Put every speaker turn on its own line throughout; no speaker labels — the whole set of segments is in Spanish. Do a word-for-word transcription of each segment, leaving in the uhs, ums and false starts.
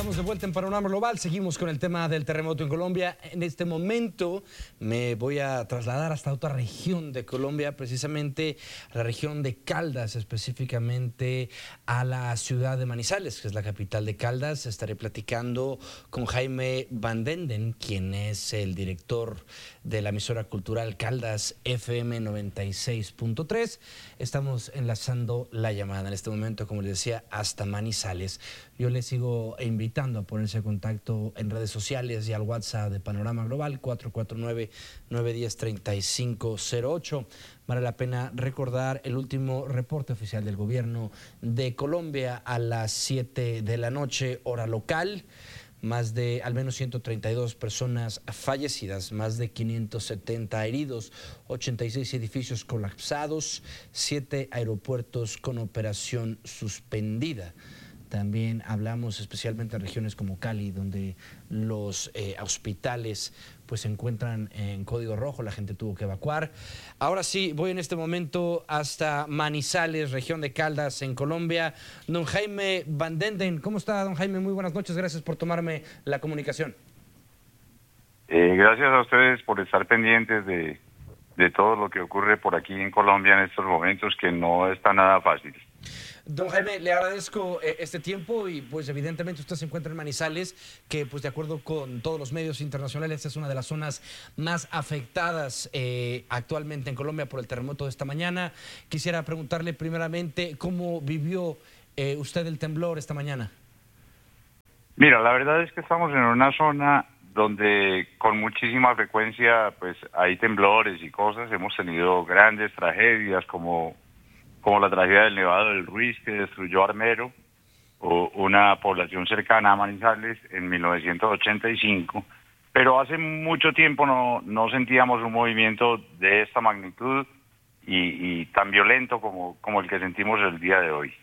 Estamos de vuelta en Panorama Global, seguimos con el tema del terremoto en Colombia. En este momento me voy a trasladar hasta otra región de Colombia, precisamente a la región de Caldas, específicamente a la ciudad de Manizales, que es la capital de Caldas. Estaré platicando con Jaime Van Denden, quien es el director de la emisora cultural Caldas F M noventa y seis punto tres. Estamos enlazando la llamada en este momento, como les decía, hasta Manizales. Yo les sigo invitando a ponerse en contacto en redes sociales y al WhatsApp de Panorama Global cuatro cuatro nueve, nueve uno cero, tres cinco cero ocho. Vale la pena recordar el último reporte oficial del gobierno de Colombia a las siete de la noche, hora local. Más de al menos ciento treinta y dos personas fallecidas, más de quinientos setenta heridos, ochenta y seis edificios colapsados, siete aeropuertos con operación suspendida. También hablamos especialmente de regiones como Cali, donde los eh, hospitales pues se encuentran en código rojo, la gente tuvo que evacuar. Ahora sí, voy en este momento hasta Manizales, región de Caldas, en Colombia. Don Jaime Van Denden, ¿cómo está, don Jaime? Muy buenas noches, gracias por tomarme la comunicación.
Eh, gracias a ustedes por estar pendientes de, de todo lo que ocurre por aquí en Colombia en estos momentos, que no está nada fácil.
Don Jaime, le agradezco eh, este tiempo y pues evidentemente usted se encuentra en Manizales, que pues de acuerdo con todos los medios internacionales es una de las zonas más afectadas eh, actualmente en Colombia por el terremoto de esta mañana. Quisiera preguntarle primeramente cómo vivió eh, usted el temblor esta mañana.
Mira, la verdad es que estamos en una zona donde con muchísima frecuencia pues hay temblores y cosas. Hemos tenido grandes tragedias como... como la tragedia del Nevado del Ruiz, que destruyó Armero, o una población cercana a Manizales en mil novecientos ochenta y cinco, pero hace mucho tiempo no, no sentíamos un movimiento de esta magnitud y, y tan violento como, como el que sentimos el día de hoy.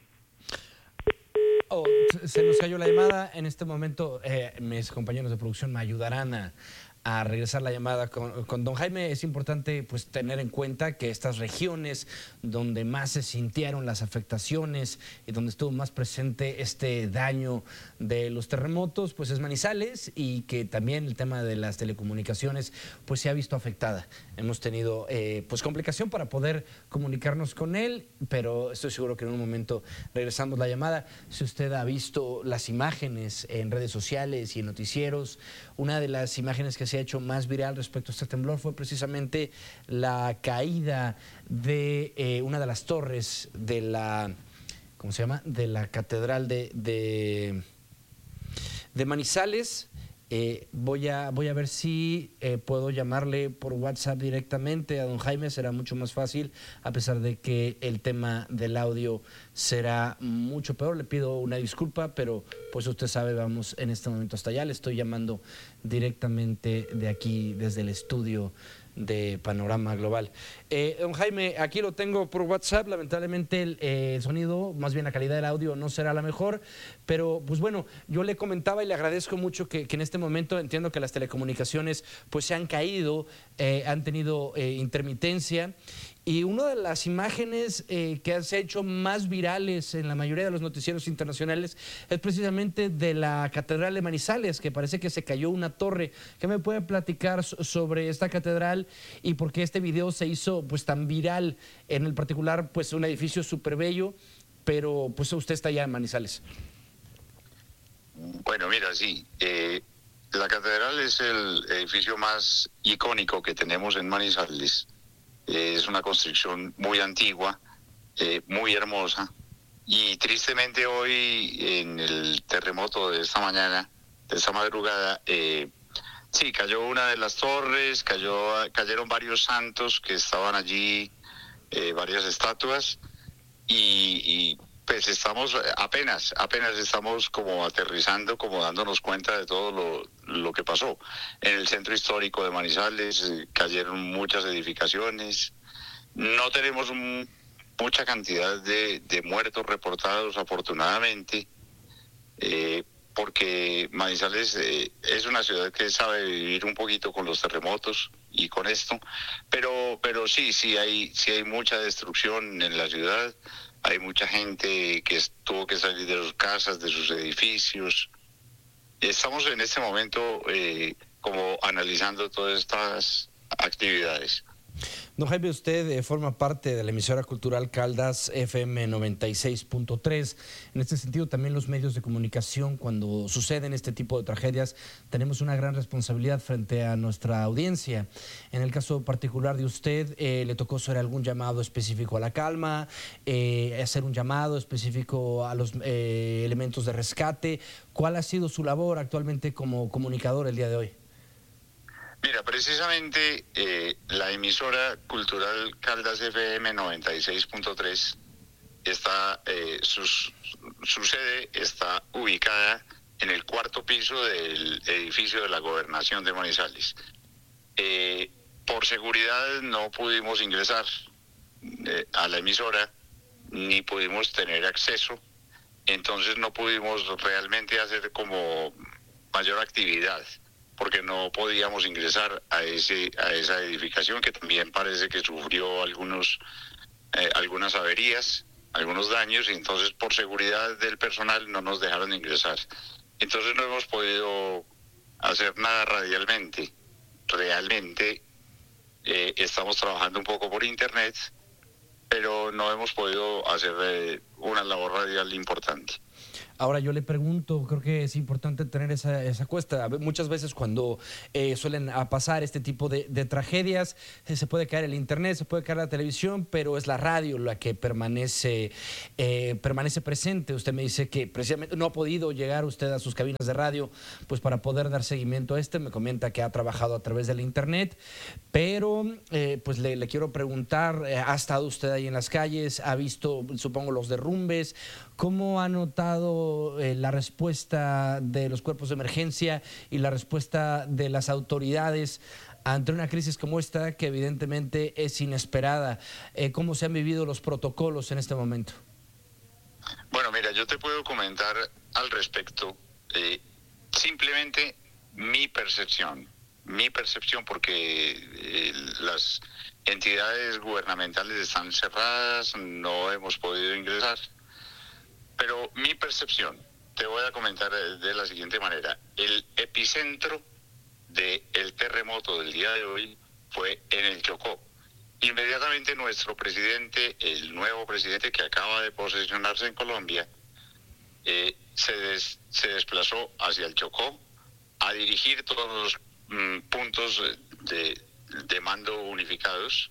Oh, se nos cayó la llamada. En este momento eh, mis compañeros de producción me ayudarán a, a regresar la llamada con, con don Jaime. Es importante pues tener en cuenta que estas regiones donde más se sintieron las afectaciones y donde estuvo más presente este daño de los terremotos pues es Manizales, y que también el tema de las telecomunicaciones pues se ha visto afectada. Hemos tenido eh, pues complicación para poder comunicarnos con él, pero estoy seguro que en un momento regresamos la llamada. Si usted ha visto las imágenes en redes sociales y en noticieros, una de las imágenes que se ha hecho más viral respecto a este temblor fue precisamente la caída de eh, una de las torres de la, ¿cómo se llama?, de la catedral de, de, de Manizales. Eh, voy, a, voy a ver si eh, puedo llamarle por WhatsApp directamente a don Jaime, será mucho más fácil, a pesar de que el tema del audio será mucho peor. Le pido una disculpa, pero pues usted sabe, vamos en este momento hasta allá. Le estoy llamando directamente de aquí, desde el estudio de Panorama Global. Eh, don Jaime, aquí lo tengo por WhatsApp. Lamentablemente el eh, sonido, más bien la calidad del audio no será la mejor, pero pues bueno, yo le comentaba y le agradezco mucho que, que en este momento entiendo que las telecomunicaciones pues se han caído, eh, han tenido eh, intermitencia. Y una de las imágenes eh, que se ha hecho más virales en la mayoría de los noticieros internacionales es precisamente de la Catedral de Manizales, que parece que se cayó una torre. ¿Qué me puede platicar sobre esta catedral y por qué este video se hizo pues tan viral? En el particular, pues un edificio súper bello, pero pues usted está allá en Manizales.
Bueno, mira, sí. Eh, la catedral es el edificio más icónico que tenemos en Manizales. Es una construcción muy antigua, eh, muy hermosa, y tristemente hoy en el terremoto de esta mañana, de esta madrugada, eh, sí, cayó una de las torres, cayó, cayeron varios santos que estaban allí, eh, varias estatuas, y, y pues estamos apenas, apenas estamos como aterrizando, como dándonos cuenta de todo lo, lo que pasó. En el centro histórico de Manizales eh, cayeron muchas edificaciones. No tenemos un, mucha cantidad de, de muertos reportados, afortunadamente, eh, porque Manizales eh, es una ciudad que sabe vivir un poquito con los terremotos y con esto, pero pero sí, sí hay, sí hay mucha destrucción en la ciudad. Hay mucha gente que tuvo que salir de sus casas, de sus edificios. estamos en este momento eh, como analizando todas estas actividades.
Don Jaime, usted eh, forma parte de la emisora cultural Caldas F M noventa y seis punto tres. En este sentido, también los medios de comunicación, cuando suceden este tipo de tragedias, tenemos una gran responsabilidad frente a nuestra audiencia. En el caso particular de usted, eh, ¿le tocó hacer algún llamado específico a la calma, eh, hacer un llamado específico a los eh, elementos de rescate? ¿Cuál ha sido su labor actualmente como comunicador el día de hoy?
Mira, precisamente eh, la emisora cultural Caldas F M noventa y seis punto tres está, eh, sus, su sede está ubicada en el cuarto piso del edificio de la Gobernación de Manizales. Eh, por seguridad no pudimos ingresar eh, a la emisora, ni pudimos tener acceso, entonces no pudimos realmente hacer como mayor actividad, porque no podíamos ingresar a ese a esa edificación, que también parece que sufrió algunos eh, algunas averías, algunos daños, y entonces por seguridad del personal no nos dejaron ingresar. Entonces no hemos podido hacer nada radialmente. Realmente eh, estamos trabajando un poco por internet, pero no hemos podido hacer eh, una labor radial importante.
Ahora yo le pregunto, creo que es importante tener esa, esa cuesta. Muchas veces cuando eh, suelen a pasar este tipo de, de tragedias, eh, se puede caer el internet, se puede caer la televisión, pero es la radio la que permanece, eh, permanece presente. Usted me dice que precisamente no ha podido llegar usted a sus cabinas de radio pues para poder dar seguimiento a este. Me comenta que ha trabajado a través del internet, pero eh, pues le, le quiero preguntar, eh, ¿ha estado usted ahí en las calles? ¿Ha visto, supongo, los derrumbes? ¿Cómo ha notado eh, la respuesta de los cuerpos de emergencia y la respuesta de las autoridades ante una crisis como esta, que evidentemente es inesperada? Eh, ¿Cómo se han vivido los protocolos en este momento?
Bueno, mira, yo te puedo comentar al respecto eh, simplemente mi percepción, mi percepción porque eh, las entidades gubernamentales están cerradas, no hemos podido ingresar. Pero mi percepción, te voy a comentar de la siguiente manera. El epicentro del terremoto del día de hoy fue en el Chocó. Inmediatamente nuestro presidente, el nuevo presidente que acaba de posesionarse en Colombia, eh, se, des, se desplazó hacia el Chocó a dirigir todos los mm, puntos de, de mando unificados,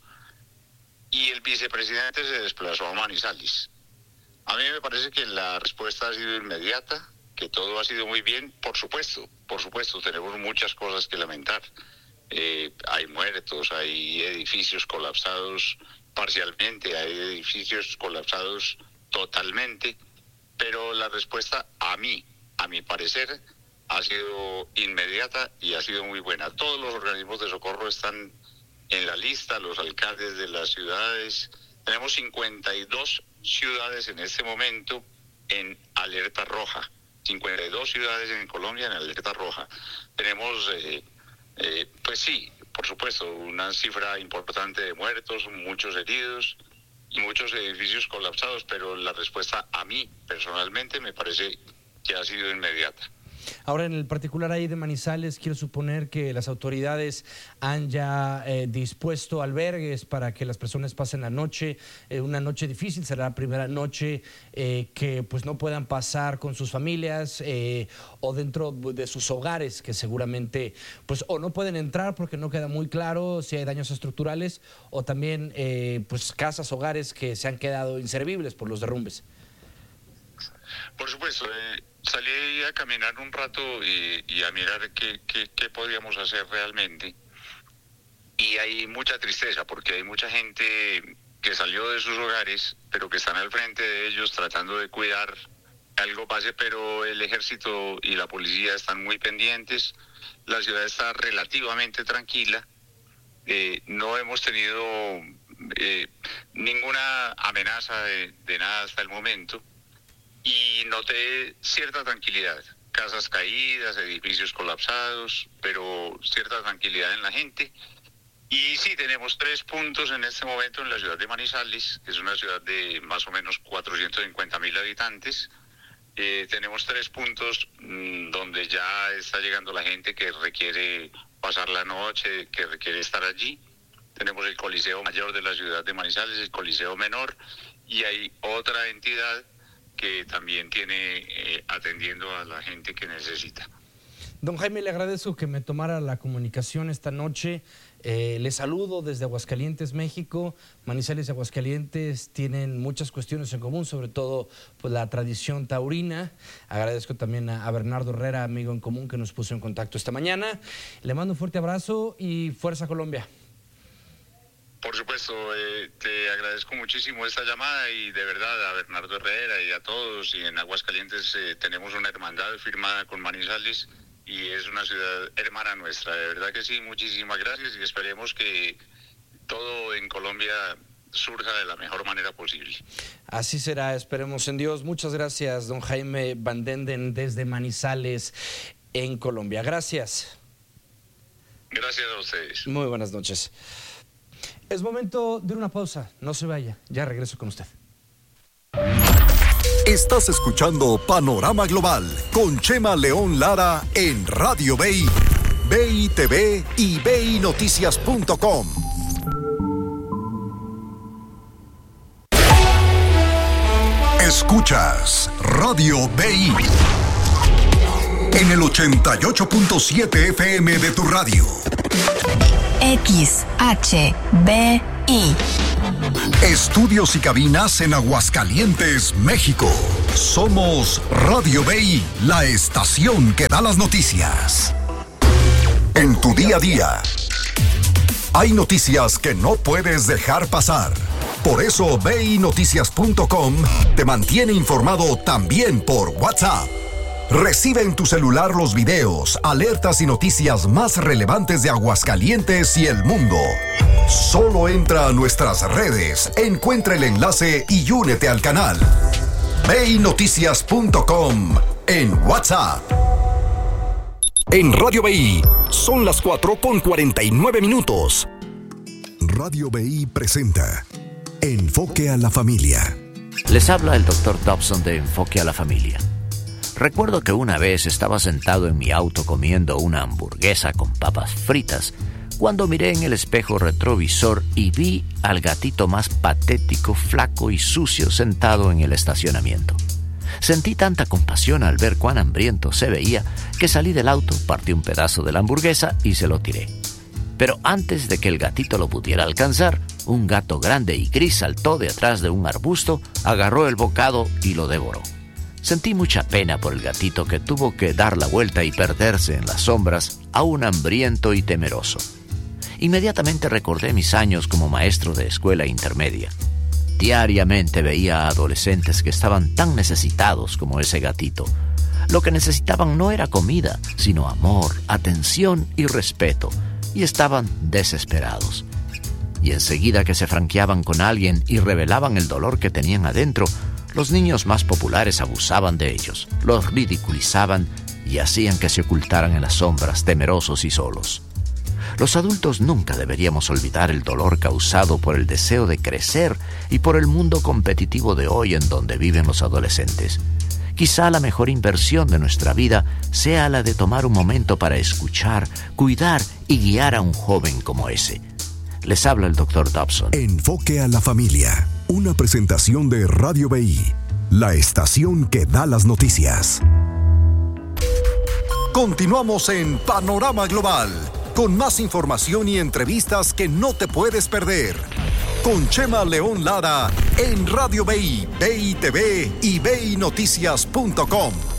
y el vicepresidente se desplazó a Manizales. A mí me parece que la respuesta ha sido inmediata, que todo ha sido muy bien. Por supuesto, por supuesto, tenemos muchas cosas que lamentar. Eh, hay muertos, hay edificios colapsados parcialmente, hay edificios colapsados totalmente, pero la respuesta a mí, a mi parecer, ha sido inmediata y ha sido muy buena. Todos los organismos de socorro están en la lista, los alcaldes de las ciudades. Tenemos cincuenta y dos ciudades en este momento en alerta roja, cincuenta y dos ciudades en Colombia en alerta roja. Tenemos, eh, eh, pues sí, por supuesto, una cifra importante de muertos, muchos heridos y muchos edificios colapsados, pero la respuesta a mí, personalmente, me parece que ha sido inmediata.
Ahora, en el particular ahí de Manizales, quiero suponer que las autoridades han ya eh, dispuesto albergues para que las personas pasen la noche, eh, una noche difícil, será la primera noche eh, que pues no puedan pasar con sus familias eh, o dentro de sus hogares, que seguramente pues o no pueden entrar porque no queda muy claro si hay daños estructurales, o también eh, pues casas, hogares que se han quedado inservibles por los derrumbes.
Por supuesto, eh, salí a caminar un rato y, y a mirar qué, qué, qué podíamos hacer realmente. Y hay mucha tristeza porque hay mucha gente que salió de sus hogares, pero que están al frente de ellos tratando de cuidar que algo pase, pero el ejército y la policía están muy pendientes. La ciudad está relativamente tranquila. Eh, no hemos tenido eh, ninguna amenaza de, de nada hasta el momento. Y noté cierta tranquilidad, casas caídas, edificios colapsados, pero cierta tranquilidad en la gente. Y sí, tenemos tres puntos en este momento en la ciudad de Manizales, que es una ciudad de más o menos cuatrocientos cincuenta mil habitantes, Eh, tenemos tres puntos mmm, donde ya está llegando la gente que requiere pasar la noche, que requiere estar allí. Tenemos el Coliseo Mayor de la ciudad de Manizales, el Coliseo Menor, y hay otra entidad que también tiene eh, atendiendo a la gente que necesita.
Don Jaime, le agradezco que me tomara la comunicación esta noche. Eh, le saludo desde Aguascalientes, México. Manizales y Aguascalientes tienen muchas cuestiones en común, sobre todo pues, la tradición taurina. Agradezco también a, a Bernardo Herrera, amigo en común, que nos puso en contacto esta mañana. Le mando un fuerte abrazo y Fuerza Colombia.
Por supuesto, eh, te agradezco muchísimo esta llamada y de verdad a Bernardo Herrera y a todos. Y en Aguascalientes eh, tenemos una hermandad firmada con Manizales y es una ciudad hermana nuestra. De verdad que sí, muchísimas gracias y esperemos que todo en Colombia surja de la mejor manera posible.
Así será, esperemos en Dios. Muchas gracias, don Jaime Van Denden, desde Manizales, en Colombia. Gracias.
Gracias a ustedes.
Muy buenas noches. Es momento de una pausa, no se vaya, ya regreso con usted.
Estás escuchando Panorama Global con Chema León Lara en Radio B I, B I T V y B I Noticias punto com. Escuchas Radio B I en el ochenta y ocho punto siete F M de tu radio.
X H B I.
Estudios y cabinas en Aguascalientes, México. Somos Radio B I, la estación que da las noticias. En tu día a día, hay noticias que no puedes dejar pasar. Por eso B I Noticias punto com te mantiene informado también por WhatsApp. Recibe en tu celular los videos, alertas y noticias más relevantes de Aguascalientes y el mundo. Solo entra a nuestras redes, encuentra el enlace y únete al canal. B I Noticias punto com en WhatsApp. En Radio B I son las cuatro con cuarenta y nueve minutos. Radio B I presenta Enfoque a la Familia.
Les habla el doctor Dobson de Enfoque a la Familia. Recuerdo que una vez estaba sentado en mi auto comiendo una hamburguesa con papas fritas cuando miré en el espejo retrovisor y vi al gatito más patético, flaco y sucio sentado en el estacionamiento. Sentí tanta compasión al ver cuán hambriento se veía que salí del auto, partí un pedazo de la hamburguesa y se lo tiré. Pero antes de que el gatito lo pudiera alcanzar, un gato grande y gris saltó de atrás de un arbusto, agarró el bocado y lo devoró. Sentí mucha pena por el gatito que tuvo que dar la vuelta y perderse en las sombras, aún hambriento y temeroso. Inmediatamente recordé mis años como maestro de escuela intermedia. Diariamente veía a adolescentes que estaban tan necesitados como ese gatito. Lo que necesitaban no era comida, sino amor, atención y respeto, y estaban desesperados. Y enseguida que se franqueaban con alguien y revelaban el dolor que tenían adentro, los niños más populares abusaban de ellos, los ridiculizaban y hacían que se ocultaran en las sombras, temerosos y solos. Los adultos nunca deberíamos olvidar el dolor causado por el deseo de crecer y por el mundo competitivo de hoy en donde viven los adolescentes. Quizá la mejor inversión de nuestra vida sea la de tomar un momento para escuchar, cuidar y guiar a un joven como ese. Les habla el doctor Dobson.
Enfoque a la Familia. Una presentación de Radio B I, la estación que da las noticias. Continuamos en Panorama Global, con más información y entrevistas que no te puedes perder. Con Chema León Lara en Radio B I, B I T V y B I Noticias punto com.